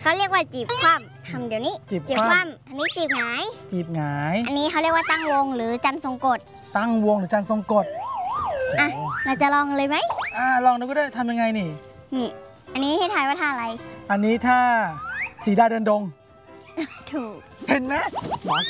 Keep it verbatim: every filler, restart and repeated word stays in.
เขาเรียกว่าจีบคว่ำทำเดี๋ยวนี้จีบคว่ำอันนี้จีบหงายจีบหงายอันนี้เขาเรียกว่าตั้งวงหรือจันทรงกฎตั้งวงหรือจันทรงกฎอ่ะเราจะลองเลยไหมอ่าลองดูก็ได้ทำยังไงนี่นี่อันนี้ให้ทายว่าท่าอะไรอันนี้ท่าสีดาเดินดงถูกเห็นไหมหมอ